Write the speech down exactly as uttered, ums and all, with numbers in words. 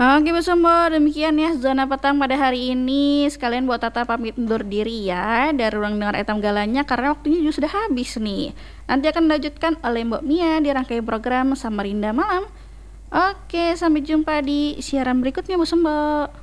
Oke Bu Sumbo, demikian ya zona petang pada hari ini. Sekalian buat Tata pamit undur diri ya dari ruang dengar etam galanya karena waktunya juga sudah habis nih. Nanti akan dilanjutkan oleh Mbak Mia di rangkaian program Samarinda Malam. Oke, sampai jumpa di siaran berikutnya Bu Sumbo.